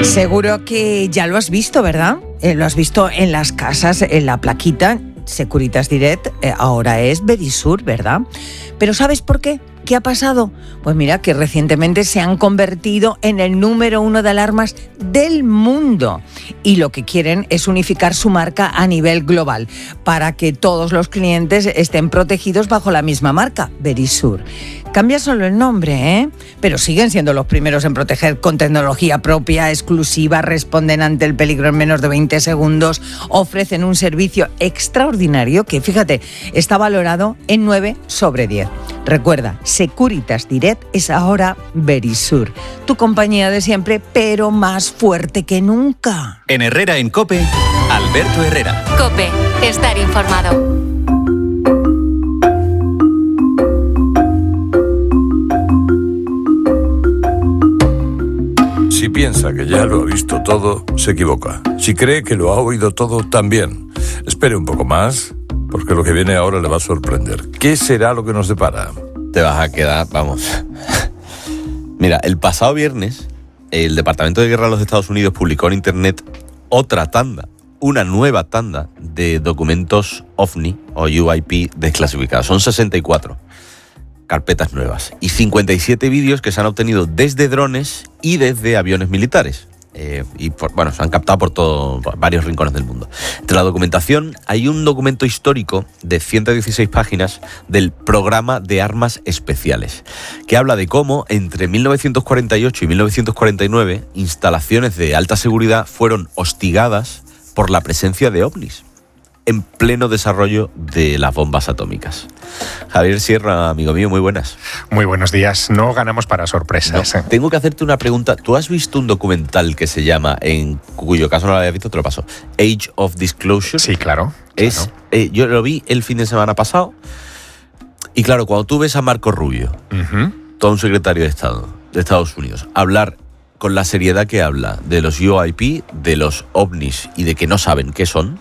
Seguro que ya lo has visto, ¿verdad? Lo has visto en las casas, en la plaquita, Securitas Direct, ahora es Verisur, ¿verdad? Pero ¿sabes por qué? ¿Qué ha pasado? Pues mira, que recientemente se han convertido en el número 1 de alarmas del mundo y lo que quieren es unificar su marca a nivel global para que todos los clientes estén protegidos bajo la misma marca, Verisur. Cambia solo el nombre, pero siguen siendo los primeros en proteger con tecnología propia, exclusiva, responden ante el peligro en menos de 20 segundos, ofrecen un servicio extraordinario que, fíjate, está valorado en 9 sobre 10. Recuerda, Securitas Direct es ahora Verisur, tu compañía de siempre, pero más fuerte que nunca. En Herrera en COPE, Alberto Herrera. COPE, estar informado. Si piensa que ya lo ha visto todo, se equivoca. Si cree que lo ha oído todo, también. Espere un poco más, porque lo que viene ahora le va a sorprender. ¿Qué será lo que nos depara? Te vas a quedar, vamos. Mira, el pasado viernes, el Departamento de Guerra de los Estados Unidos publicó en Internet una nueva tanda de documentos OVNI o UAP desclasificados. Son 64 carpetas nuevas y 57 vídeos que se han obtenido desde drones y desde aviones militares. Se han captado por varios rincones del mundo. Entre la documentación hay un documento histórico de 116 páginas del Programa de Armas Especiales, que habla de cómo entre 1948 y 1949 instalaciones de alta seguridad fueron hostigadas por la presencia de ovnis en pleno desarrollo de las bombas atómicas. Javier Sierra, amigo mío, muy buenas. Muy buenos días. No ganamos para sorpresas. No, tengo que hacerte una pregunta. ¿Tú has visto un documental que se llama, en cuyo caso no lo habías visto, te lo paso, Age of Disclosure? Sí, claro. Yo lo vi el fin de semana pasado y claro, cuando tú ves a Marco Rubio, todo un secretario de Estado de Estados Unidos, hablar con la seriedad que habla de los UAP, de los ovnis y de que no saben qué son,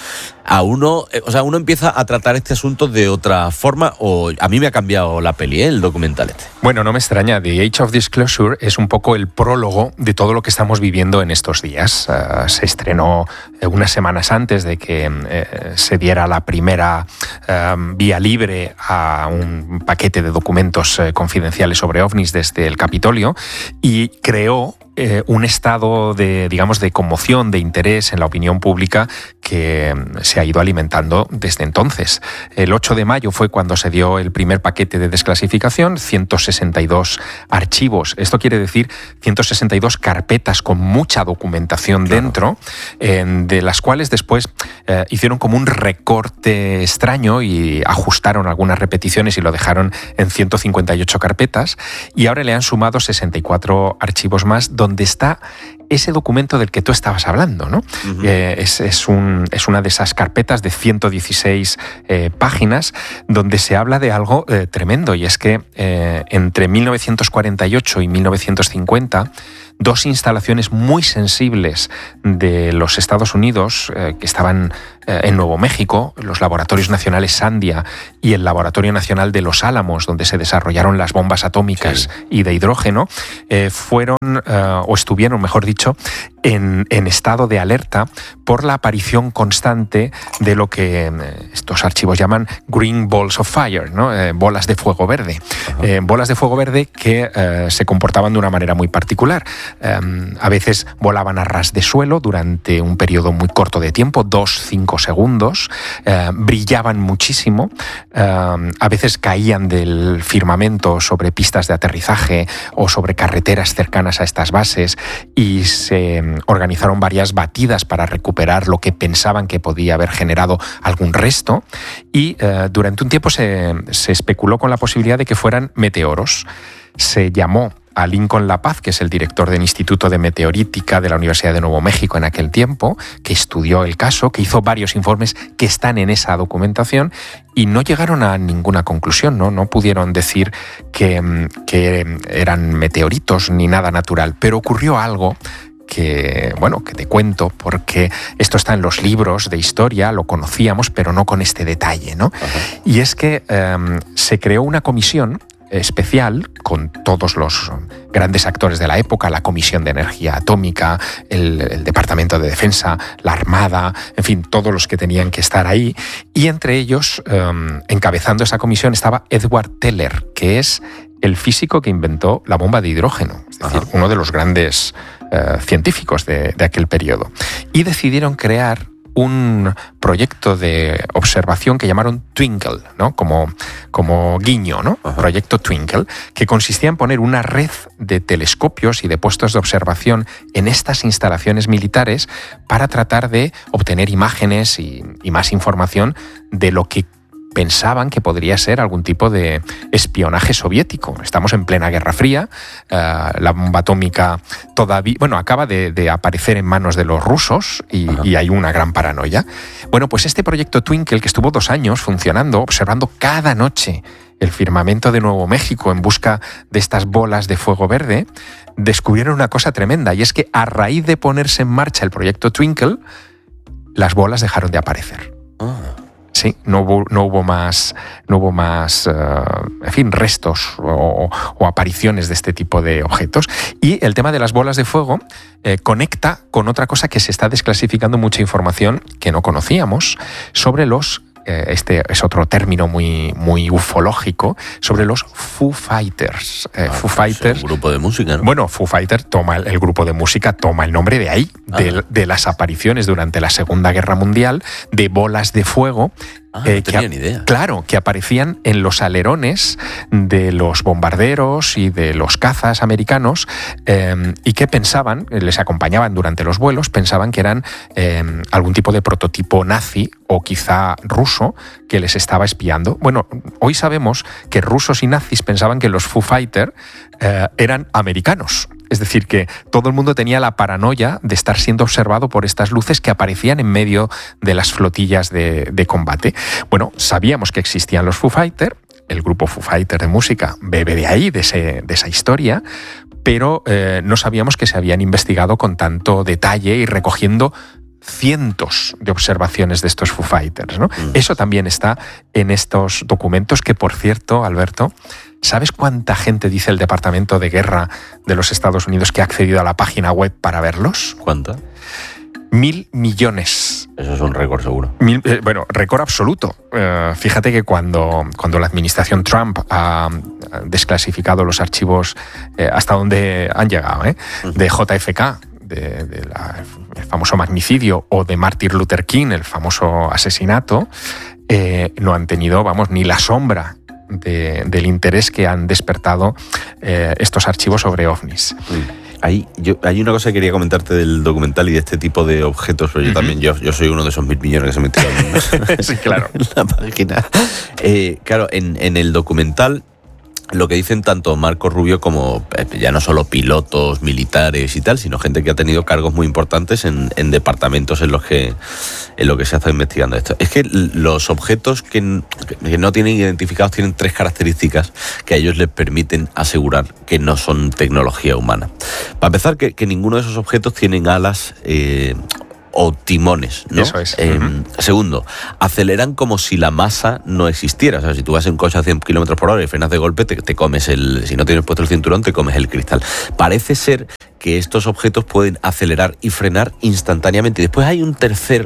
uno empieza a tratar este asunto de otra forma, o a mí me ha cambiado la peli, el documental este. Bueno, no me extraña. The Age of Disclosure es un poco el prólogo de todo lo que estamos viviendo en estos días. Se estrenó unas semanas antes de que se diera la primera vía libre a un paquete de documentos confidenciales sobre ovnis desde el Capitolio y creó un estado de conmoción, de interés en la opinión pública que se ha ido alimentando desde entonces. El 8 de mayo fue cuando se dio el primer paquete de desclasificación, 162 archivos. Esto quiere decir 162 carpetas con mucha documentación dentro, de las cuales después hicieron como un recorte extraño y ajustaron algunas repeticiones y lo dejaron en 158 carpetas. Y ahora le han sumado 64 archivos más donde está ese documento del que tú estabas hablando, ¿no? Uh-huh. Es una de esas carpetas de 116 páginas donde se habla de algo tremendo, y es que entre 1948 y 1950 dos instalaciones muy sensibles de los Estados Unidos que estaban en Nuevo México, los laboratorios nacionales Sandia y el Laboratorio Nacional de Los Álamos, donde se desarrollaron las bombas atómicas y de hidrógeno, estuvieron, mejor dicho, en estado de alerta por la aparición constante de lo que estos archivos llaman Green Balls of Fire, ¿no? Bolas de fuego verde. Bolas de fuego verde que se comportaban de una manera muy particular. A veces volaban a ras de suelo durante un periodo muy corto de tiempo, 2-5 segundos, brillaban muchísimo, a veces caían del firmamento sobre pistas de aterrizaje o sobre carreteras cercanas a estas bases, y se organizaron varias batidas para recuperar lo que pensaban que podía haber generado algún resto, y durante un tiempo se especuló con la posibilidad de que fueran meteoros. Se llamó a Lincoln La Paz, que es el director del Instituto de Meteorítica de la Universidad de Nuevo México en aquel tiempo, que estudió el caso, que hizo varios informes que están en esa documentación, y no llegaron a ninguna conclusión, no pudieron decir que eran meteoritos ni nada natural, pero ocurrió algo que te cuento, porque esto está en los libros de historia, lo conocíamos, pero no con este detalle, ¿no? Y es que se creó una comisión especial con todos los grandes actores de la época, la Comisión de Energía Atómica, el Departamento de Defensa, la Armada, en fin, todos los que tenían que estar ahí. Y entre ellos, encabezando esa comisión, estaba Edward Teller, que es el físico que inventó la bomba de hidrógeno, es decir, uno de los grandes científicos de aquel periodo. Y decidieron crear un proyecto de observación que llamaron Twinkle, ¿no? Como guiño, ¿no? Proyecto Twinkle, que consistía en poner una red de telescopios y de puestos de observación en estas instalaciones militares para tratar de obtener imágenes y más información de lo que pensaban que podría ser algún tipo de espionaje soviético. Estamos en plena Guerra Fría, la bomba atómica todavía, acaba de aparecer en manos de los rusos y hay una gran paranoia. Bueno, pues este proyecto Twinkle, que estuvo 2 años funcionando, observando cada noche el firmamento de Nuevo México en busca de estas bolas de fuego verde, descubrieron una cosa tremenda, y es que a raíz de ponerse en marcha el proyecto Twinkle, las bolas dejaron de aparecer. Sí, no hubo más, en fin, restos o apariciones de este tipo de objetos. Y el tema de las bolas de fuego conecta con otra cosa que se está desclasificando mucha información que no conocíamos sobre los este es otro término muy ufológico, sobre los Foo Fighters. Foo Fighters, un grupo de música, ¿no? Bueno, Foo Fighters el grupo de música toma el nombre de ahí, de las apariciones durante la Segunda Guerra Mundial de bolas de fuego. No tenía ni idea. Claro, que aparecían en los alerones de los bombarderos y de los cazas americanos, y que pensaban, les acompañaban durante los vuelos, pensaban que eran algún tipo de prototipo nazi o quizá ruso que les estaba espiando. Bueno, hoy sabemos que rusos y nazis pensaban que los Foo Fighters eran americanos. Es decir, que todo el mundo tenía la paranoia de estar siendo observado por estas luces que aparecían en medio de las flotillas de combate. Bueno, sabíamos que existían los Foo Fighters, el grupo Foo Fighters de música bebe de ahí, de esa historia, pero no sabíamos que se habían investigado con tanto detalle y recogiendo cientos de observaciones de estos Foo Fighters, ¿no? Eso también está en estos documentos que, por cierto, Alberto, ¿sabes cuánta gente dice el Departamento de Guerra de los Estados Unidos que ha accedido a la página web para verlos? ¿Cuánta? 1.000 millones. Eso es un récord seguro. Récord absoluto. Fíjate que cuando la administración Trump ha desclasificado los archivos hasta donde han llegado, de JFK, el famoso magnicidio, o de Martin Luther King, el famoso asesinato, no han tenido, ni la sombra del interés que han despertado estos archivos sobre ovnis. Hay una cosa que quería comentarte del documental y de este tipo de objetos, pero yo también, yo soy uno de esos 1.000 millones que se metieron sí, claro. en la página. Claro, en el documental lo que dicen tanto Marco Rubio como ya no solo pilotos militares y tal, sino gente que ha tenido cargos muy importantes en departamentos en lo que se ha estado investigando esto. Es que los objetos que no tienen identificados tienen 3 características que a ellos les permiten asegurar que no son tecnología humana. Para empezar, que ninguno de esos objetos tienen alas o timones, ¿no? Eso es. Segundo, aceleran como si la masa no existiera. O sea, si tú vas en un coche a 100 km por hora y frenas de golpe, te comes si no tienes puesto el cinturón, te comes el cristal. Parece ser que estos objetos pueden acelerar y frenar instantáneamente. Y después hay un tercer...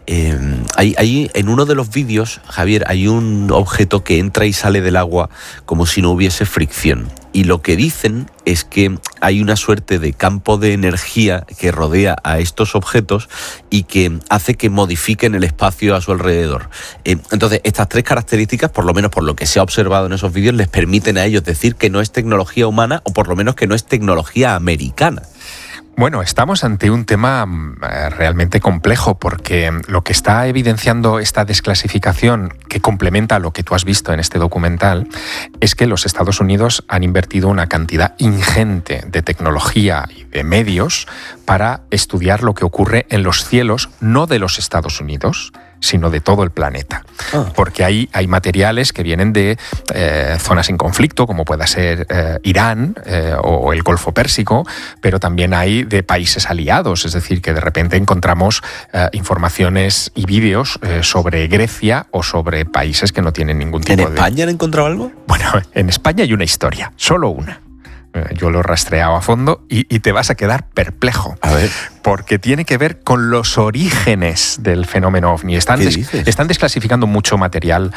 Ahí en uno de los vídeos, Javier, hay un objeto que entra y sale del agua como si no hubiese fricción. Y lo que dicen es que hay una suerte de campo de energía que rodea a estos objetos y que hace que modifiquen el espacio a su alrededor. Entonces, estas 3 características, por lo menos por lo que se ha observado en esos vídeos, les permiten a ellos decir que no es tecnología humana, o por lo menos que no es tecnología americana. Bueno, estamos ante un tema realmente complejo, porque lo que está evidenciando esta desclasificación, que complementa lo que tú has visto en este documental, es que los Estados Unidos han invertido una cantidad ingente de tecnología y de medios para estudiar lo que ocurre en los cielos, no de los Estados Unidos, sino de todo el planeta. Porque hay materiales que vienen de zonas en conflicto, como pueda ser Irán o el Golfo Pérsico, pero también hay de países aliados, es decir, que de repente encontramos informaciones y vídeos sobre Grecia o sobre países que no tienen ningún tipo de... ¿En España han encontrado algo? Bueno, en España hay una historia, solo una. Yo lo he rastreado a fondo y te vas a quedar perplejo. A ver. Porque tiene que ver con los orígenes del fenómeno OVNI. Están desclasificando mucho material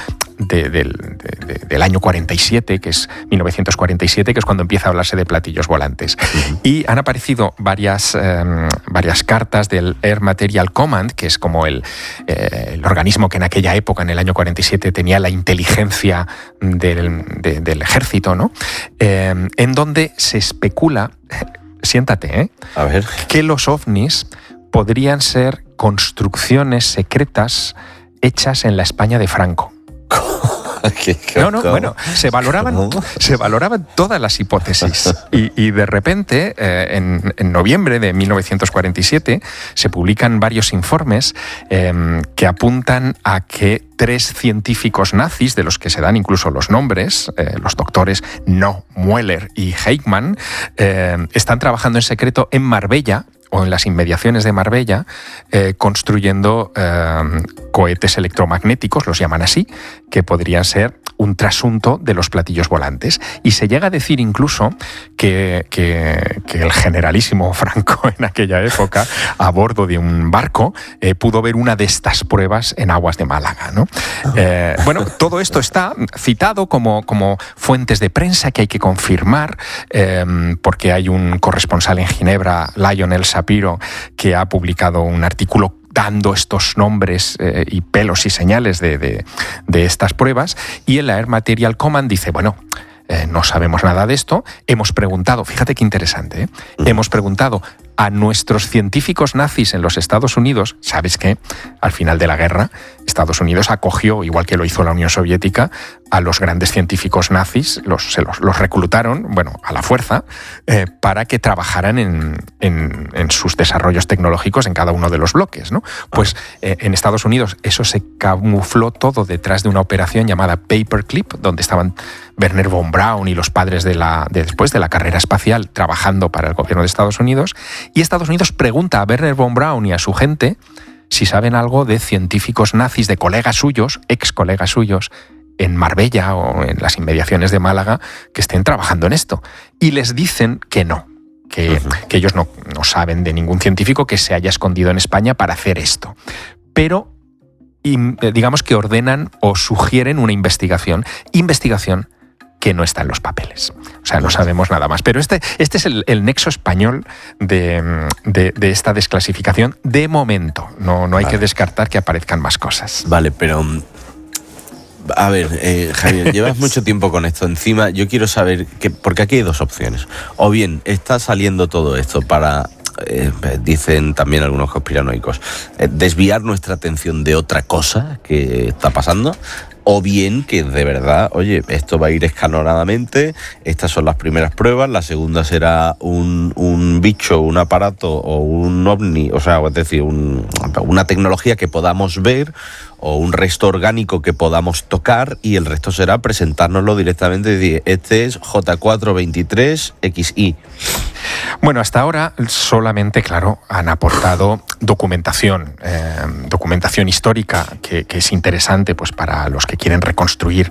del año 47, que es 1947, que es cuando empieza a hablarse de platillos volantes. Y han aparecido varias cartas del Air Material Command, que es como el organismo que en aquella época, en el año 47, tenía la inteligencia del ejército, ¿no? En donde se especula, siéntate, a ver, que los ovnis podrían ser construcciones secretas hechas en la España de Franco. Bueno, se valoraban todas las hipótesis y de repente, en noviembre de 1947, se publican varios informes que apuntan a que 3 científicos nazis, de los que se dan incluso los nombres, los doctores Mueller y Heichmann, están trabajando en secreto en Marbella, o en las inmediaciones de Marbella, construyendo cohetes electromagnéticos, los llaman así, que podrían ser un trasunto de los platillos volantes. Y se llega a decir incluso que el generalísimo Franco en aquella época, a bordo de un barco, pudo ver una de estas pruebas en aguas de Málaga, ¿no? Bueno, todo esto está citado como fuentes de prensa que hay que confirmar, porque hay un corresponsal en Ginebra, Lionel Shapiro, que ha publicado un artículo dando estos nombres y pelos y señales de estas pruebas, y el Air Material Command dice, bueno, no sabemos nada de esto, hemos preguntado, fíjate qué interesante, hemos preguntado a nuestros científicos nazis en los Estados Unidos. ¿Sabes qué? Al final de la guerra, Estados Unidos acogió, igual que lo hizo la Unión Soviética, a los grandes científicos nazis, los reclutaron, bueno, a la fuerza, para que trabajaran en sus desarrollos tecnológicos en cada uno de los bloques, ¿no? Pues en Estados Unidos eso se camufló todo detrás de una operación llamada Paperclip, donde estaban Wernher von Braun y los padres después de la carrera espacial trabajando para el gobierno de Estados Unidos. Y Estados Unidos pregunta a Wernher von Braun y a su gente si saben algo de científicos nazis, de colegas suyos, ex colegas suyos, en Marbella o en las inmediaciones de Málaga, que estén trabajando en esto. Y les dicen que no, que ellos no saben de ningún científico que se haya escondido en España para hacer esto. Pero, digamos que ordenan o sugieren una investigación que no está en los papeles. O sea, no sabemos nada más. Pero este es el nexo español de esta desclasificación de momento. No hay que descartar que aparezcan más cosas. Vale, pero... A ver, Javier, llevas mucho tiempo con esto encima. Yo quiero saber, porque aquí hay 2 opciones. O bien está saliendo todo esto para... dicen también algunos conspiranoicos, desviar nuestra atención de otra cosa que está pasando, o bien que de verdad, oye, esto va a ir escalonadamente, estas son las primeras pruebas, la segunda será un bicho, un aparato o un ovni, o sea, es decir, una tecnología que podamos ver o un resto orgánico que podamos tocar, y el resto será presentárnoslo directamente y decir, este es J423XI. Bueno, hasta ahora solamente, claro, han aportado documentación histórica que es interesante, pues, para los que quieren reconstruir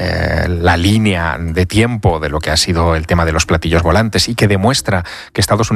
la línea de tiempo de lo que ha sido el tema de los platillos volantes, y que demuestra que Estados Unidos